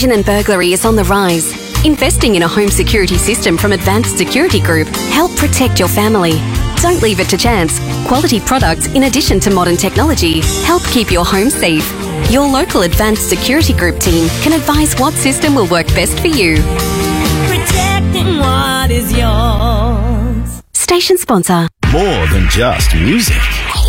Evasion and burglary is on the rise. Investing in a home security system from Advanced Security Group help protect your family. Don't leave it to chance. Quality products, in addition to modern technology, help keep your home safe. Your local Advanced Security Group team can advise what system will work best for you. Protecting what is yours. Station sponsor. More than just music.